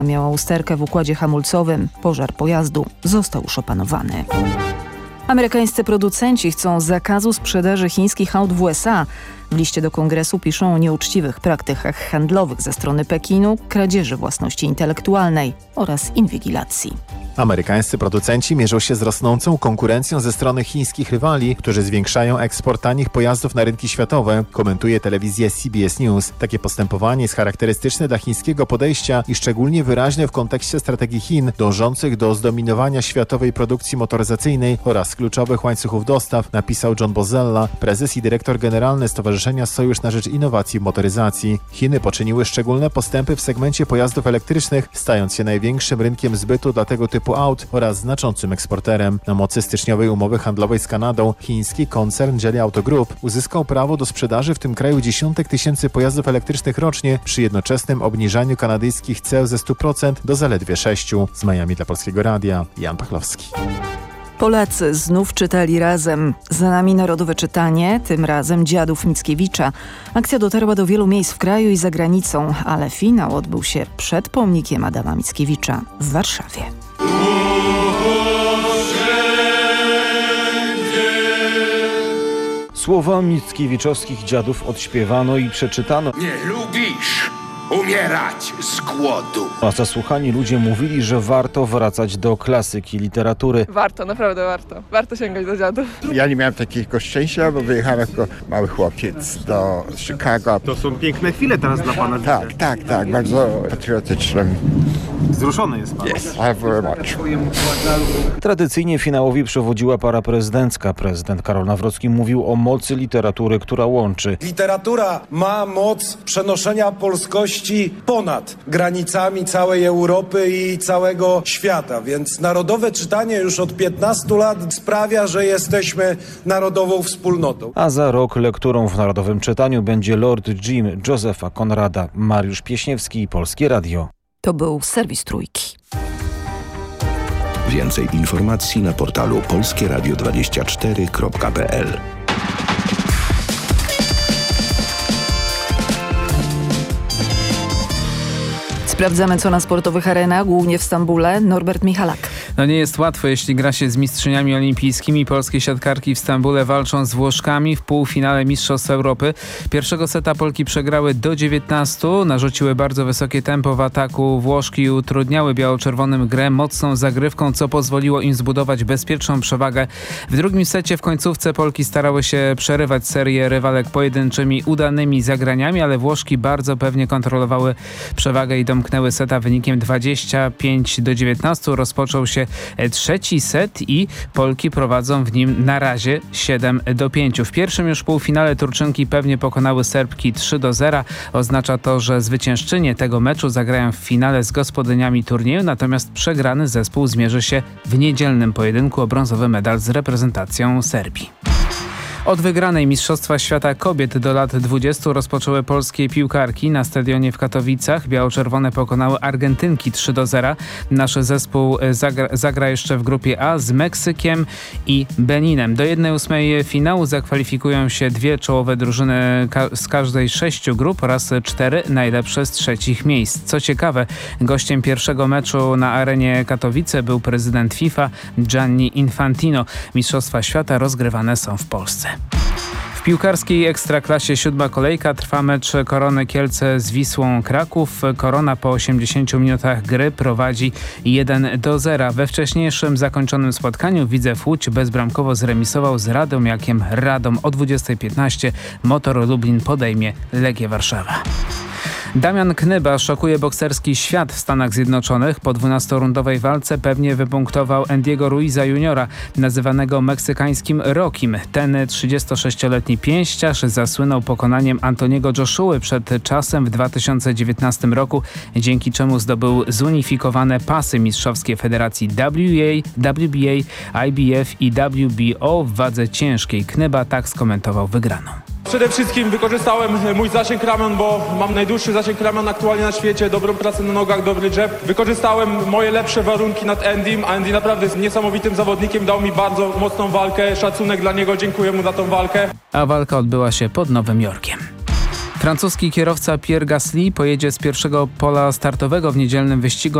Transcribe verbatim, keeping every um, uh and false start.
miała usterkę w układzie hamulcowym. Pożar pojazdu został już opanowany. Amerykańscy producenci chcą zakazu sprzedaży chińskich aut w U S A. W liście do Kongresu piszą o nieuczciwych praktykach handlowych ze strony Pekinu, kradzieży własności intelektualnej oraz inwigilacji. Amerykańscy producenci mierzą się z rosnącą konkurencją ze strony chińskich rywali, którzy zwiększają eksport tanich pojazdów na rynki światowe, komentuje telewizja C B S News. Takie postępowanie jest charakterystyczne dla chińskiego podejścia i szczególnie wyraźne w kontekście strategii Chin dążących do zdominowania światowej produkcji motoryzacyjnej oraz kluczowych łańcuchów dostaw, napisał John Bozella, prezes i dyrektor generalny Stowarzyszenia Sojusz na rzecz Innowacji w Motoryzacji. Chiny poczyniły szczególne postępy w segmencie pojazdów elektrycznych, stając się największym rynkiem zbytu dla tego typu aut oraz znaczącym eksporterem. Na mocy styczniowej umowy handlowej z Kanadą chiński koncern Geely Auto Group uzyskał prawo do sprzedaży w tym kraju dziesiątek tysięcy pojazdów elektrycznych rocznie przy jednoczesnym obniżaniu kanadyjskich ceł ze stu procent do zaledwie sześć procent. Z Miami dla Polskiego Radia Jan Pachlowski. Polacy znów czytali razem. Za nami narodowe czytanie, tym razem Dziadów Mickiewicza. Akcja dotarła do wielu miejsc w kraju i za granicą, ale finał odbył się przed pomnikiem Adama Mickiewicza w Warszawie. Słowa mickiewiczowskich dziadów odśpiewano i przeczytano. Nie lubisz umierać z głodu. A zasłuchani ludzie mówili, że warto wracać do klasyki literatury. Warto, naprawdę warto. Warto sięgać do dziadów. Ja nie miałem takiego szczęścia, bo wyjechałem jako mały chłopiec do Chicago. To są piękne chwile teraz dla pana. Tak, tak, tak. Bardzo patriotyczne. Wzruszony jest pan. Yes, I very much. Tradycyjnie finałowi przewodziła para prezydencka. Prezydent Karol Nawrocki mówił o mocy literatury, która łączy. Literatura ma moc przenoszenia polskości ponad granicami całej Europy i całego świata, więc narodowe czytanie już od piętnastu lat sprawia, że jesteśmy narodową wspólnotą. A za rok lekturą w narodowym czytaniu będzie Lord Jim Josepha Conrada. Mariusz Pieśniewski, Polskie Radio. To był serwis Trójki. Więcej informacji na portalu polskie radio dwadzieścia cztery kropka p l. Sprawdzamy, co na sportowych arenach, głównie w Stambule. Norbert Michalak. No nie jest łatwo, jeśli gra się z mistrzyniami olimpijskimi. Polskie siatkarki w Stambule walczą z Włoszkami w półfinale Mistrzostw Europy. Pierwszego seta Polki przegrały do dziewiętnastu. Narzuciły bardzo wysokie tempo w ataku. Włoszki utrudniały biało-czerwonym grę mocną zagrywką, co pozwoliło im zbudować bezpieczną przewagę. W drugim secie w końcówce Polki starały się przerywać serię rywalek pojedynczymi, udanymi zagraniami, ale Włoszki bardzo pewnie kontrolowały przewagę i domknęły seta wynikiem dwadzieścia pięć do dziewiętnastu. Rozpoczął się trzeci set i Polki prowadzą w nim na razie siedem do pięciu. W pierwszym już półfinale Turczynki pewnie pokonały Serbki trzy do zera. Oznacza to, że zwyciężczynie tego meczu zagrają w finale z gospodyniami turnieju, natomiast przegrany zespół zmierzy się w niedzielnym pojedynku o brązowy medal z reprezentacją Serbii. Od wygranej Mistrzostwa Świata Kobiet do lat dwudziestu rozpoczęły polskie piłkarki. Na stadionie w Katowicach biało-czerwone pokonały Argentynki trzy do zera. Nasz zespół zagra, zagra jeszcze w grupie A z Meksykiem i Beninem. Do jednej ósmej finału zakwalifikują się dwie czołowe drużyny ka- z każdej sześciu grup oraz cztery najlepsze z trzecich miejsc. Co ciekawe, gościem pierwszego meczu na arenie Katowice był prezydent FIFA Gianni Infantino. Mistrzostwa Świata rozgrywane są w Polsce. W piłkarskiej Ekstraklasie siódma kolejka trwa mecz Korony Kielce z Wisłą Kraków. Korona po osiemdziesięciu minutach gry prowadzi jeden do zera. We wcześniejszym zakończonym spotkaniu Widzew Łódź bezbramkowo zremisował z Radomiakiem Radom. O dwudziestej piętnaście Motor Lublin podejmie Legię Warszawa. Damian Knyba szokuje bokserski świat w Stanach Zjednoczonych. Po dwunastorundowej walce pewnie wypunktował Andiego Ruiza juniora, nazywanego meksykańskim Rockim. Ten trzydziestosześcioletni pięściarz zasłynął pokonaniem Antoniego Joshuły przed czasem w dwa tysiące dziewiętnastym roku, dzięki czemu zdobył zunifikowane pasy mistrzowskie federacji W A, W B A, I B F i W B O w wadze ciężkiej. Knyba tak skomentował wygraną. Przede wszystkim wykorzystałem mój zasięg ramion, bo mam najdłuższy zasięg ramion aktualnie na świecie, dobrą pracę na nogach, dobry jab. Wykorzystałem moje lepsze warunki nad Andym, a Andy naprawdę jest niesamowitym zawodnikiem, dał mi bardzo mocną walkę, szacunek dla niego, dziękuję mu za tą walkę. A walka odbyła się pod Nowym Jorkiem. Francuski kierowca Pierre Gasly pojedzie z pierwszego pola startowego w niedzielnym wyścigu